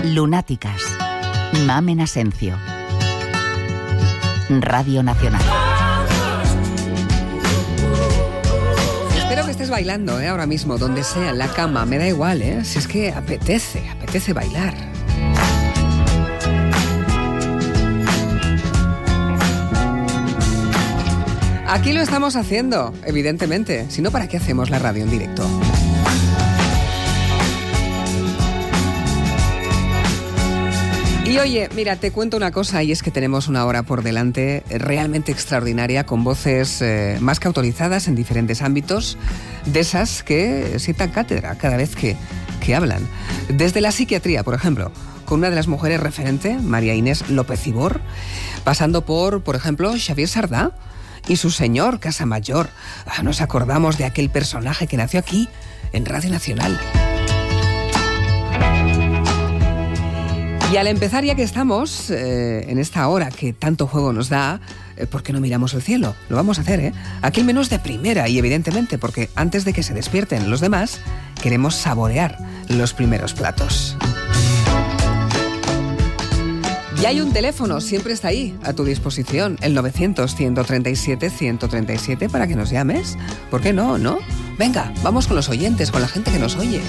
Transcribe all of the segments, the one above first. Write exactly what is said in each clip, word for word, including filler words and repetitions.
Lunáticas. Mamen Asencio. Radio Nacional. Espero que estés bailando, ¿eh? Ahora mismo, donde sea, en la cama, me da igual, ¿eh? Si es que apetece, apetece bailar. Aquí lo estamos haciendo, evidentemente. Si no, ¿para qué hacemos la radio en directo? Y oye, mira, te cuento una cosa, y es que tenemos una hora por delante realmente extraordinaria, con voces eh, más que autorizadas en diferentes ámbitos, de esas que sientan cátedra cada vez que, que hablan. Desde la psiquiatría, por ejemplo, con una de las mujeres referente, María Inés López Ibor, pasando por, por ejemplo, Xavier Sardá y su señor Casamayor. Ah, nos acordamos de aquel personaje que nació aquí, en Radio Nacional. Y al empezar, ya que estamos eh, en esta hora que tanto juego nos da, eh, ¿por qué no miramos el cielo? Lo vamos a hacer, ¿eh? Aquí el menú es de primera y evidentemente porque antes de que se despierten los demás, queremos saborear los primeros platos. Y hay un teléfono, siempre está ahí, a tu disposición, el novecientos, ciento treinta y siete, ciento treinta y siete, para que nos llames. ¿Por qué no, no? Venga, vamos con los oyentes, con la gente que nos oye.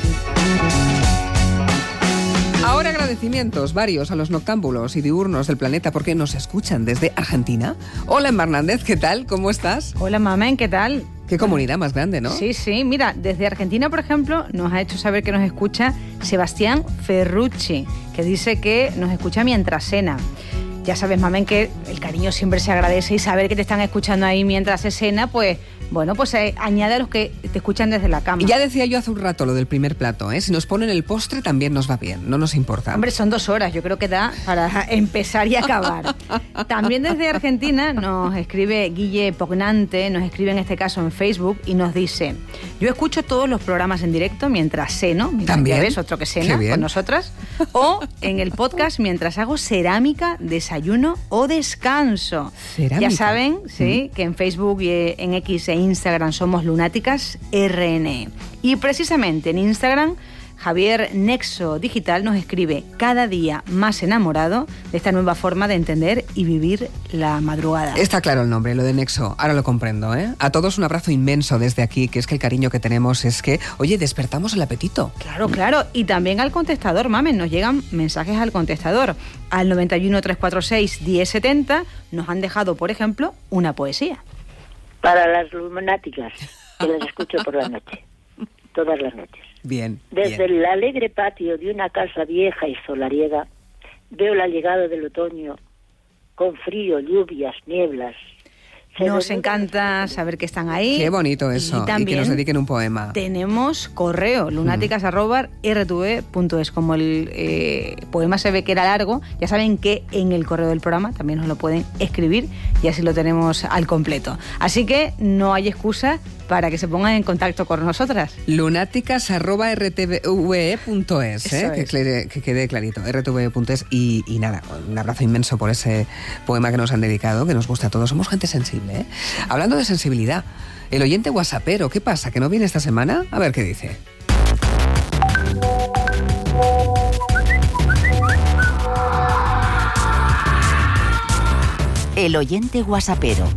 Ahora agradecimientos varios a los noctámbulos y diurnos del planeta porque nos escuchan desde Argentina. Hola, Emma Hernández, ¿qué tal? ¿Cómo estás? Hola, Mamen, ¿qué tal? Qué comunidad más grande, ¿no? Sí, sí, mira, desde Argentina, por ejemplo, nos ha hecho saber que nos escucha Sebastián Ferrucci, que dice que nos escucha mientras cena. Ya sabes, Mamen, que el cariño siempre se agradece y saber que te están escuchando ahí mientras se cena, pues, bueno, pues eh, añade a los que te escuchan desde la cama. Y ya decía yo hace un rato lo del primer plato, ¿eh? Si nos ponen el postre también nos va bien, no nos importa. Hombre, son dos horas, yo creo que da para empezar y acabar. También desde Argentina nos escribe Guille Pognante, nos escribe en este caso en Facebook y nos dice: yo escucho todos los programas en directo mientras ceno, mira, ¿también? Ya ves, otro que cena con nosotras, o en el podcast mientras hago cerámica, desayuno o descanso. ¿Cerámica? Ya saben, sí, Mm. que en Facebook y en X e Instagram somos Lunáticas R N E. Y precisamente en Instagram, Javier Nexo Digital nos escribe: cada día más enamorado de esta nueva forma de entender y vivir la madrugada. Está claro el nombre, lo de Nexo, ahora lo comprendo, ¿eh? A todos un abrazo inmenso desde aquí, que es que el cariño que tenemos es que, oye, despertamos el apetito. Claro, claro, y también al contestador, Mamen, nos llegan mensajes al contestador. Al noventa y uno, trescientos cuarenta y seis, diez setenta nos han dejado, por ejemplo, una poesía. Para las lunáticas, que las escucho por la noche, todas las noches. Bien. Desde bien. el alegre patio de una casa vieja y solariega, veo la llegada del otoño, con frío, lluvias, nieblas. Se Nos desnudan encanta los saber que están ahí. Qué bonito eso, y, también que nos dediquen un poema. Tenemos correo, lunáticas arroba r t v punto es. Como el eh, poema se ve que era largo, ya saben que en el correo del programa también nos lo pueden escribir y así lo tenemos al completo. Así que no hay excusa para que se pongan en contacto con nosotras. lunáticas arroba r t v punto es, ¿eh? que, clere, que quede clarito, r t v punto es. Y, y nada, un abrazo inmenso por ese poema que nos han dedicado, que nos gusta a todos. Somos gente sensible, ¿eh? Hablando de sensibilidad, el oyente whatsappero, ¿qué pasa? ¿Que no viene esta semana? A ver qué dice. El oyente whatsappero.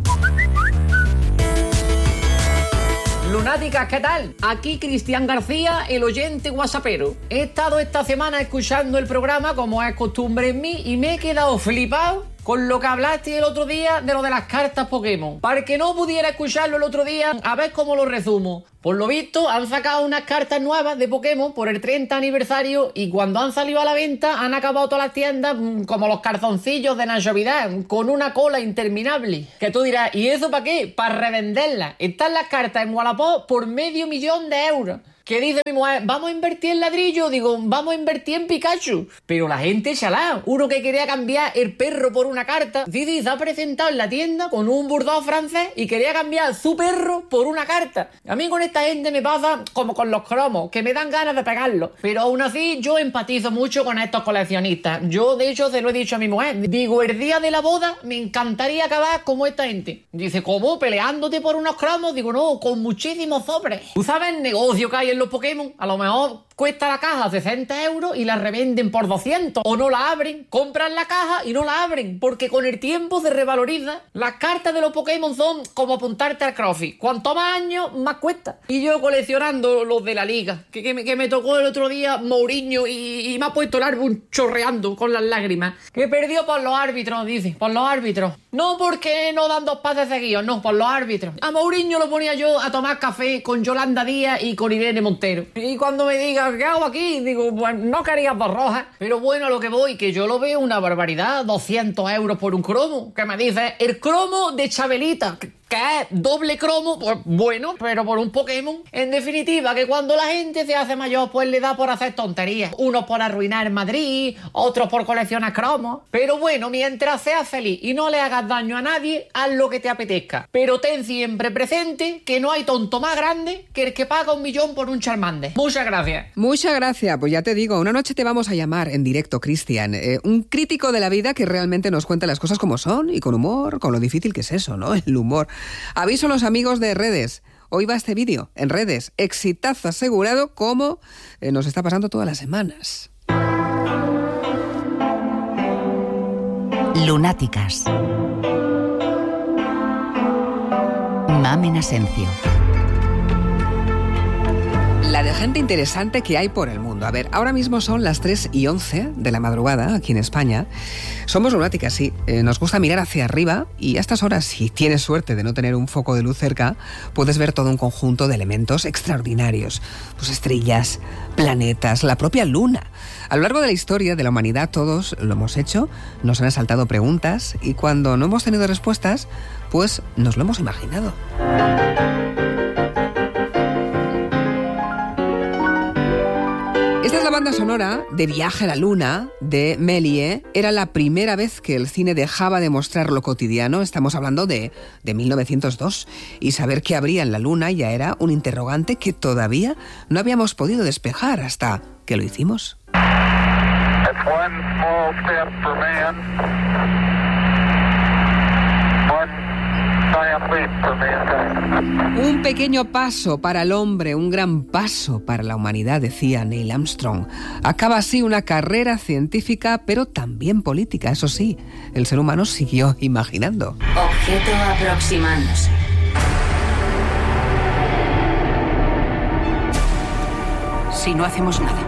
Lunáticas, ¿qué tal? Aquí Cristian García, el oyente whatsappero. He estado esta semana escuchando el programa, como es costumbre en mí, y me he quedado flipado con lo que hablaste el otro día de lo de las cartas Pokémon. Para el que no pudiera escucharlo el otro día, a ver cómo lo resumo. Por lo visto, han sacado unas cartas nuevas de Pokémon por el treinta aniversario y cuando han salido a la venta han acabado todas las tiendas mmm, como los calzoncillos de Navidad, con una cola interminable. Que tú dirás, ¿y eso para qué? Para revenderlas. Están las cartas en Wallapop por medio millón de euros. ¿Qué dice mi mujer? ¿Vamos a invertir en ladrillo? Digo, vamos a invertir en Pikachu. Pero la gente chalá. Uno que quería cambiar el perro por una carta. Didi se ha presentado en la tienda con un bulldog francés y quería cambiar su perro por una carta. A mí con esta gente me pasa como con los cromos, que me dan ganas de pegarlos. Pero aún así yo empatizo mucho con estos coleccionistas. Yo de hecho se lo he dicho a mi mujer. Digo, el día de la boda me encantaría acabar como esta gente. Dice, ¿cómo? ¿Peleándote por unos cromos? Digo, no, con muchísimos sobres. ¿Tú sabes el negocio que hay en los Pokémon? A lo mejor cuesta la caja sesenta euros y la revenden por doscientos. O no la abren, compran la caja y no la abren, porque con el tiempo se revaloriza. Las cartas de los Pokémon son como apuntarte al CrossFit. Cuanto más años, más cuesta. Y yo coleccionando los de la liga, que, que, me, que me tocó el otro día Mourinho y, y me ha puesto el álbum chorreando con las lágrimas. Que perdió por los árbitros, dice, por los árbitros. No porque no dan dos pases seguidos, no, por los árbitros. A Mourinho lo ponía yo a tomar café con Yolanda Díaz y con Irene Montero. Y cuando me diga, ¿qué hago aquí? Digo, pues no querías dos rojas. Pero bueno, a lo que voy, que yo lo veo una barbaridad, doscientos euros por un cromo. Que me dice, el cromo de Chabelita. ¿Qué es? ¿Doble cromo? Pues bueno, pero por un Pokémon. En definitiva, que cuando la gente se hace mayor, pues le da por hacer tonterías. Unos por arruinar Madrid, otros por coleccionar cromos. Pero bueno, mientras seas feliz y no le hagas daño a nadie, haz lo que te apetezca. Pero ten siempre presente que no hay tonto más grande que el que paga un millón por un Charmander. Muchas gracias. Muchas gracias. Pues ya te digo, una noche te vamos a llamar en directo, Cristian. Eh, un crítico de la vida que realmente nos cuenta las cosas como son y con humor, con lo difícil que es eso, ¿no? El humor. Aviso a los amigos de redes. Hoy va este vídeo en redes. Exitazo asegurado, como eh, nos está pasando todas las semanas. Lunáticas. Mamen Asencio. La de gente interesante que hay por el mundo. A ver, ahora mismo son las tres y once de la madrugada aquí en España. Somos lunáticas, sí. Eh, nos gusta mirar hacia arriba y a estas horas, si tienes suerte de no tener un foco de luz cerca, puedes ver todo un conjunto de elementos extraordinarios. Pues estrellas, planetas, la propia luna. A lo largo de la historia de la humanidad todos lo hemos hecho, nos han asaltado preguntas y cuando no hemos tenido respuestas, pues nos lo hemos imaginado. Esta es la banda sonora de Viaje a la Luna, de Méliès. Era la primera vez que el cine dejaba de mostrar lo cotidiano. Estamos hablando de, de mil novecientos dos. Y saber qué habría en la Luna ya era un interrogante que todavía no habíamos podido despejar hasta que lo hicimos. It's one small step for man, one giant leap for mankind. Un pequeño paso para el hombre, un gran paso para la humanidad, decía Neil Armstrong. Acaba así una carrera científica, pero también política. Eso sí, el ser humano siguió imaginando. Objeto aproximándose. Si no hacemos nada,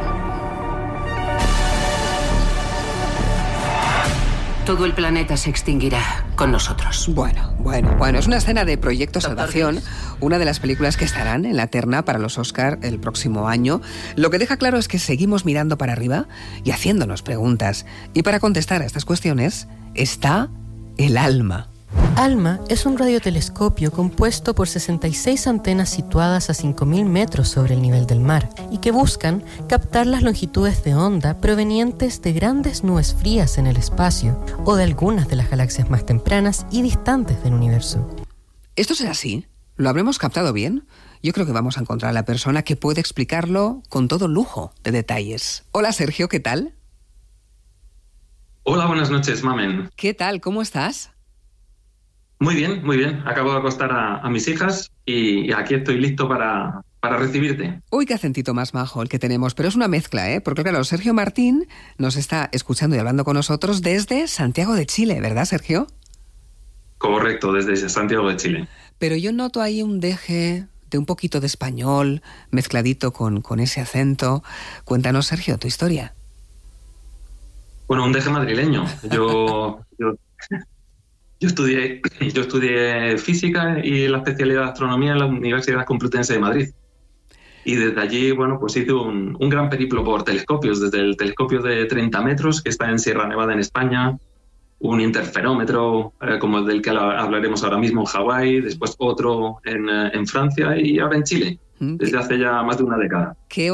todo el planeta se extinguirá con nosotros. Bueno, bueno, bueno, es una escena de Proyecto Salvación, una de las películas que estarán en la terna para los Oscar el próximo año. Lo que deja claro es que seguimos mirando para arriba y haciéndonos preguntas. Y para contestar a estas cuestiones está el ALMA. ALMA es un radiotelescopio compuesto por sesenta y seis antenas situadas a cinco mil metros sobre el nivel del mar y que buscan captar las longitudes de onda provenientes de grandes nubes frías en el espacio o de algunas de las galaxias más tempranas y distantes del universo. ¿Esto será así? ¿Lo habremos captado bien? Yo creo que vamos a encontrar a la persona que puede explicarlo con todo lujo de detalles. Hola Sergio, ¿qué tal? Hola, buenas noches, Mamen. ¿Qué tal? ¿Cómo estás? Muy bien, muy bien. Acabo de acostar a, a mis hijas y, y aquí estoy listo para, para recibirte. Uy, qué acentito más majo el que tenemos, pero es una mezcla, ¿eh? Porque claro, Sergio Martín nos está escuchando y hablando con nosotros desde Santiago de Chile, ¿verdad, Sergio? Correcto, desde Santiago de Chile. Pero yo noto ahí un deje de un poquito de español mezcladito con, con ese acento. Cuéntanos, Sergio, tu historia. Bueno, un deje madrileño. Yo... yo... Yo estudié, yo estudié física y la especialidad de astronomía en la Universidad Complutense de Madrid. Y desde allí, bueno, pues hice un, un gran periplo por telescopios, desde el telescopio de treinta metros que está en Sierra Nevada en España, un interferómetro eh, como el del que hablaremos ahora mismo en Hawái, después otro en, en Francia y ahora en Chile, desde hace ya más de una década. ¿Qué